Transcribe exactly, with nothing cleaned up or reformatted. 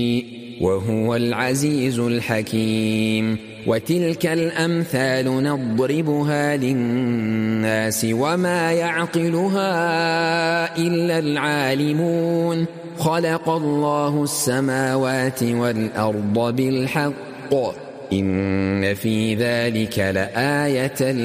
وهو العزيز الحكيم. وتلك الأمثال نضربها للناس وما يعقلها إلا العالمون. خلق الله السماوات والأرض بالحق إن في ذلك لآية